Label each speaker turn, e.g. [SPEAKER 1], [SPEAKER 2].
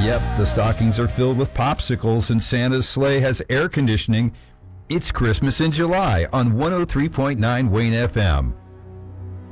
[SPEAKER 1] Yep, the stockings are filled with popsicles and Santa's sleigh has air conditioning. It's Christmas in July on 103.9 Wayne FM.